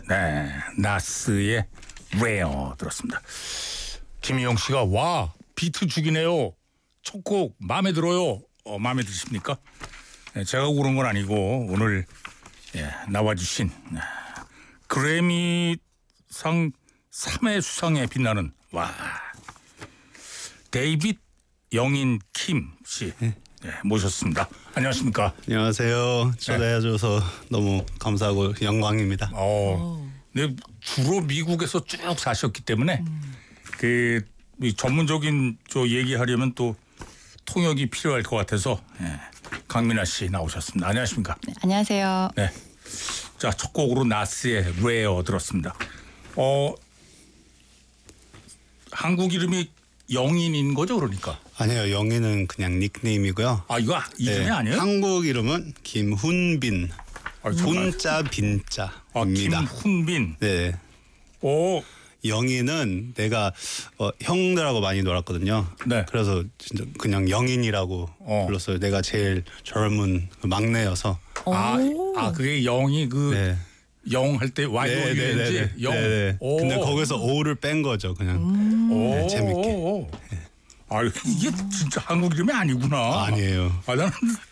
네, 나스의 Rare 들었습니다. 김희영 씨가 와 비트 죽이네요. 첫 곡 마음에 들어요. 마음에 드십니까? 네, 제가 고른 건 아니고 오늘 나와주신 그래미상 3회 수상에 빛나는 데이빗 영인 킴 씨 모셨습니다. 안녕하십니까? 안녕하세요. 초대해줘서 너무 감사하고 영광입니다. 네, 주로 미국에서 쭉 사셨기 때문에 전문적인 얘기하려면 또 통역이 필요할 것 같아서 강민아 씨 나오셨습니다. 안녕하십니까? 네, 안녕하세요. 네, 자, 첫 곡으로 나스의 Rare 들었습니다. 한국 이름이 영인인 거죠, 그러니까? 아니에요. 영희는 그냥 닉네임이고요. 이거 이름이 아니에요? 한국 이름은 김훈빈. 훈자 빈자입니다. 김훈빈. 네. 영희는 내가 형들하고 많이 놀았거든요. 네. 그래서 진짜 그냥 영인이라고 불렀어요. 내가 제일 젊은 막내여서. 그게 영이 네. 영 할 때 YOUNG 영. 네네. 근데 거기서 O를 뺀 거죠, 그냥. 네, 재밌게. 이게 진짜 한국 이름이 아니구나. 아니에요. 나는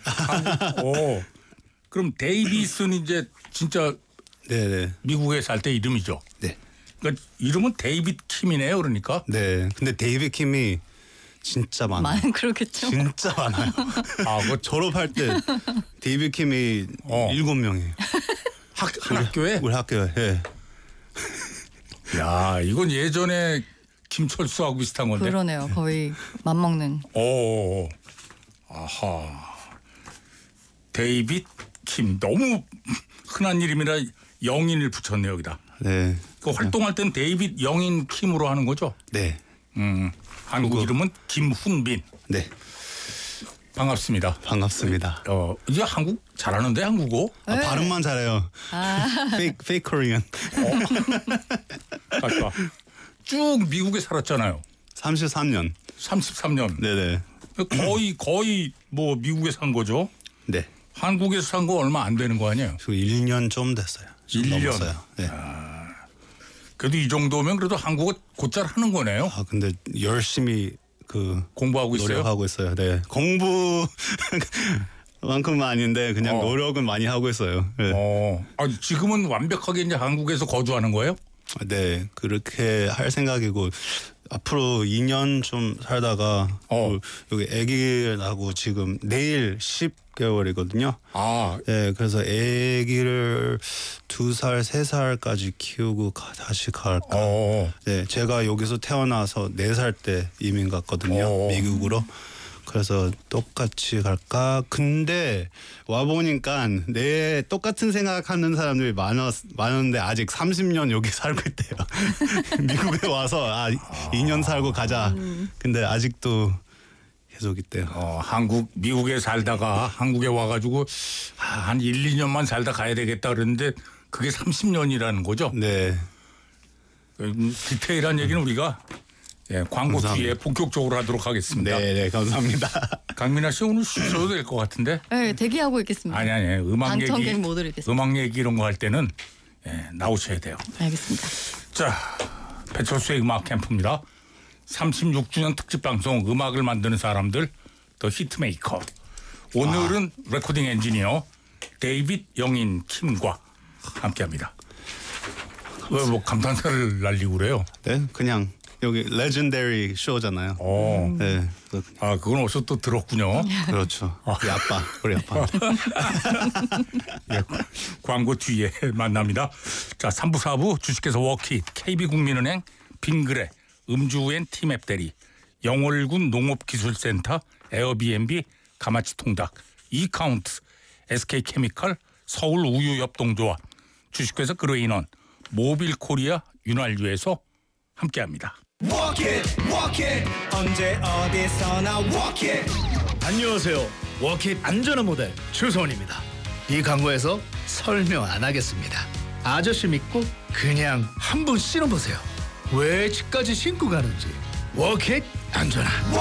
그럼 데이비스는 이제 진짜 네네. 미국에 살 때 이름이죠. 네. 그러니까 이름은 데이빗 킴이네요, 그러니까. 네. 근데 데이빗 킴이 진짜 많아요. 그렇겠죠. 진짜 많아요. 졸업할 때 데이빗 킴이 7명이에요. 한 학교에? 우리 학교에. 예. 야, 이건 예전에 김철수하고 비슷한 건데. 그러네요. 거의 맞먹는. 아하. 데이빗 킴. 너무 흔한 이름이라 영인을 붙였네요, 여기다. 네. 활동할 땐 데이빗 영인 킴으로 하는 거죠? 네. 한국 이름은 김훈빈. 네. 반갑습니다. 반갑습니다. 이제 한국 잘하는데, 한국어? 발음만 잘해요. fake Korean. 쭉 미국에 살았잖아요. 33년. 33년. 네네. 거의 뭐 미국에 산 거죠? 네. 한국에서 산 거 얼마 안 되는 거 아니에요? 1년 좀 됐어요. 1년. 넘었어요. 네. 그래도 이 정도면 그래도 한국어 곧잘 하는 거네요. 근데 열심히 공부하고 있어요? 노력하고 있어요. 네. 공부만큼은 아닌데 그냥 노력은 많이 하고 있어요. 네. 지금은 완벽하게 이제 한국에서 거주하는 거예요? 네. 그렇게 할 생각이고 앞으로 2년 좀 살다가 여기 아기 낳고 지금 내일 10개월이거든요. 네, 그래서 아기를 2살, 3살까지 키우고 다시 갈까. 네, 제가 여기서 태어나서 4살 때 이민 갔거든요. 미국으로. 그래서 똑같이 갈까? 근데 와보니까 똑같은 생각하는 사람들이 많은데 아직 30년 여기 살고 있대요. 미국에 와서 2년 살고 가자. 근데 아직도 계속 있대요. 미국에 살다가 한국에 와가지고 한 1, 2년만 살다 가야 되겠다 그랬는데 그게 30년이라는 거죠? 네. 디테일한 얘기는 우리가 광고 뒤에 본격적으로 하도록 하겠습니다. 네, 감사합니다. 강민아 씨 오늘 쉬셔도 될 것 같은데? 네, 대기하고 있겠습니다. 아니 음악 얘기 못 드리겠습니다. 음악 얘기 이런 거 할 때는 나오셔야 돼요. 알겠습니다. 자, 배철수의 음악 캠프입니다. 36주년 특집 방송 음악을 만드는 사람들 더 히트메이커. 오늘은 레코딩 엔지니어 데이빗 영인 킴과 함께합니다. 왜 뭐 감탄사를 날리고 그래요? 네, 그냥 여기 레전더리 쇼잖아요. 네. 그건 어디서 또 들었군요. 그렇죠. 우리 아빠. 광고 뒤에 만납니다. 자, 3부 4부 주식회사 워킷, KB국민은행, 빙그레, 음주엔 티맵 대리, 영월군 농업기술센터, 에어비앤비, 가마치 통닭, 이카운트, SK케미칼, 서울 우유협동조합, 주식회사 그레인원, 모빌코리아 윤활유에서 함께합니다. Walk it, walk it. 언제 어디서나 walk it. 안녕하세요. 워킷 안전한 모델 최소원입니다. 이 광고에서 설명 안 하겠습니다. 아저씨 믿고 그냥 한번 신어보세요. 왜 집까지 신고 가는지. 워킷 안전한